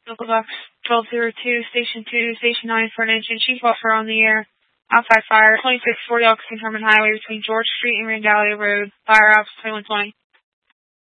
Local Box 1202, Station 2, Station 9 for an engine chief offer on the air. Outside fire, 2640 Oxford Herman Highway between George Street and Randalia Road. Fire ops 2120.